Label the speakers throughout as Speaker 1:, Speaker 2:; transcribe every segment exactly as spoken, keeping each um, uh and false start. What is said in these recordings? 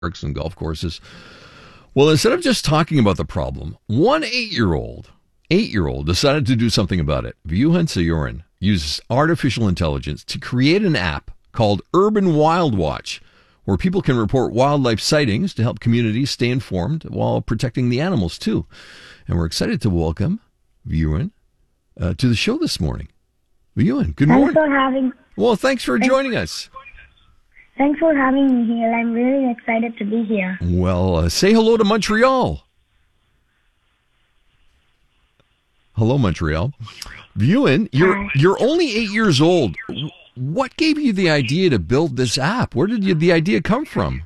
Speaker 1: parks and golf courses. Well, instead of just talking about the problem, one eight-year-old, eight-year-old decided to do something about it. Vyuhan Sayoran uses artificial intelligence to create an app called Urban Wild Watch, where people can report wildlife sightings to help communities stay informed while protecting the animals, too. And we're excited to welcome Vyuhan uh, to the show this morning. Vyuhan, good morning.
Speaker 2: Thanks for having.
Speaker 1: Well, thanks for joining us.
Speaker 2: Thanks for having me here. I'm really excited to be here.
Speaker 1: Well, uh, say hello to Montreal. Hello, Montreal. Vyuhan, you're
Speaker 2: Hi.
Speaker 1: you're only eight years old. What gave you the idea to build this app? Where did you, the idea come from?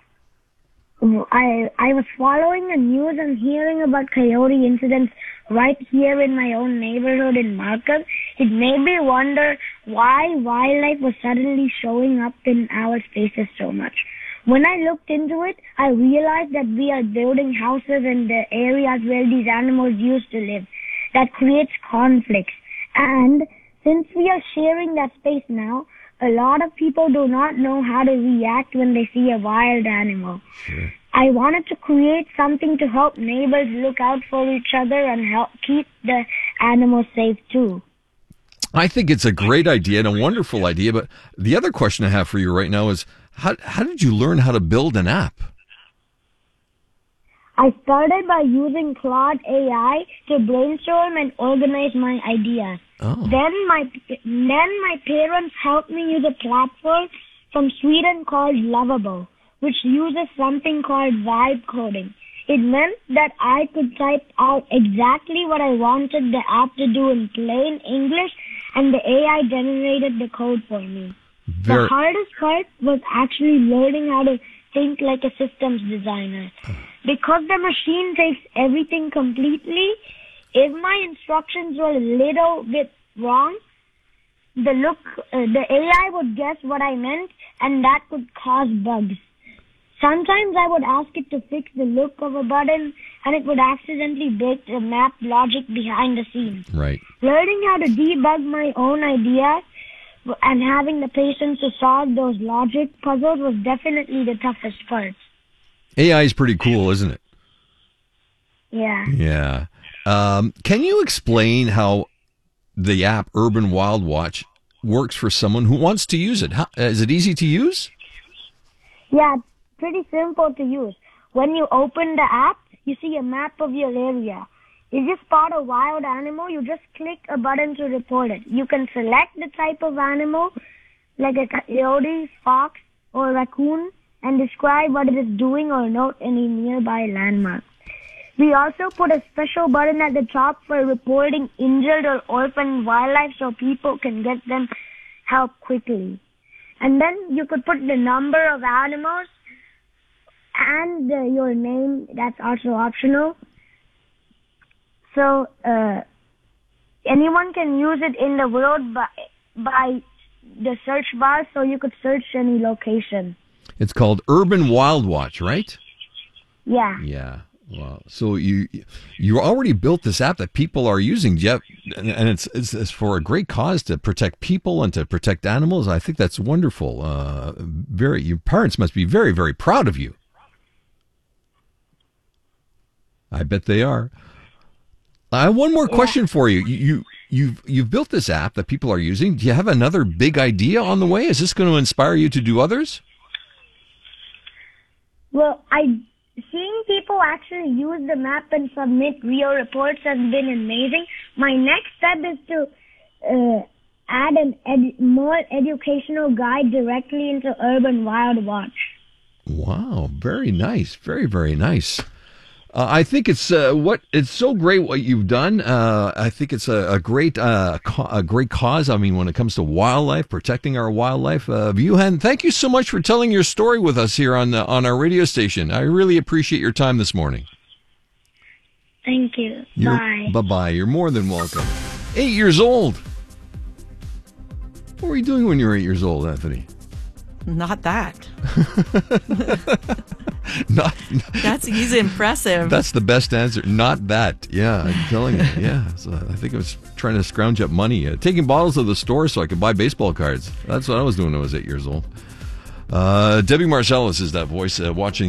Speaker 2: I I was following the news and hearing about coyote incidents right here in my own neighborhood in Markham. It made me wonder why wildlife was suddenly showing up in our spaces so much. When I looked into it, I realized that we are building houses in the areas where these animals used to live. That creates conflicts. And since we are sharing that space now, a lot of people do not know how to react when they see a wild animal.
Speaker 1: Sure.
Speaker 2: I wanted to create something to help neighbors look out for each other and help keep the animals safe too.
Speaker 1: I think it's a great idea and a wonderful idea, but the other question I have for you right now is, how how did you learn how to build an app?
Speaker 2: I started by using Claude A I to brainstorm and organize my ideas.
Speaker 1: Oh.
Speaker 2: Then my then my parents helped me use a platform from Sweden called Lovable, which uses something called vibe coding. It meant that I could type out exactly what I wanted the app to do in plain English, and the A I generated the code for me.
Speaker 1: Very-
Speaker 2: The hardest part was actually learning how to think like a systems designer. Because the machine takes everything completely, if my instructions were a little bit wrong, the look, uh, the A I would guess what I meant, and that could cause bugs. Sometimes I would ask it to fix the look of a button, and it would accidentally break the map logic behind the scenes.
Speaker 1: Right.
Speaker 2: Learning how to debug my own ideas and having the patience to solve those logic puzzles was definitely the toughest part.
Speaker 1: A I is pretty cool, isn't it?
Speaker 2: Yeah.
Speaker 1: Yeah. Um, can you explain how the app Urban Wild Watch works for someone who wants to use it? How, is it easy to use?
Speaker 2: Yeah, it's pretty simple to use. When you open the app, you see a map of your area. If you spot a wild animal, you just click a button to report it. You can select the type of animal, like a coyote, fox, or raccoon, and describe what it is doing or note any nearby landmark. We also put a special button at the top for reporting injured or orphaned wildlife so people can get them help quickly. And then you could put the number of animals and uh, your name. That's also optional. So uh, anyone can use it in the world by, by the search bar, so you could search any location.
Speaker 1: It's called Urban Wild Watch, right?
Speaker 2: Yeah.
Speaker 1: Yeah. Wow. So you you already built this app that people are using, Jeff, and and it's, it's it's for a great cause to protect people and to protect animals. I think that's wonderful. Uh, very, your parents must be very, very proud of you. I bet they are. I have one more question for you. You, you you've you've built this app that people are using. Do you have another big idea on the way? Is this going to inspire you to do others?
Speaker 2: Well, I seeing people actually use the map and submit real reports has been amazing. My next step is to uh, add an ed- more educational guide directly into Urban Wild Watch.
Speaker 1: Wow, very nice, very very nice. Uh, I think it's uh, what it's so great what you've done. Uh, I think it's a, a great uh, co- a great cause. I mean, when it comes to wildlife, protecting our wildlife. Uh, Vyuhan, thank you so much for telling your story with us here on the, on our radio station. I really appreciate your time this morning.
Speaker 2: Thank you.
Speaker 1: You're,
Speaker 2: Bye.
Speaker 1: Bye bye. You're more than welcome. Eight years old. What were you doing when you were eight years old, Anthony?
Speaker 3: Not that.
Speaker 1: Not,
Speaker 3: That's he's impressive.
Speaker 1: That's the best answer. Not that. Yeah, I'm telling you. Yeah. So I think I was trying to scrounge up money, uh, taking bottles of the store so I could buy baseball cards. That's what I was doing when I was eight years old. Uh, Debbie Marcellus is that voice uh, watching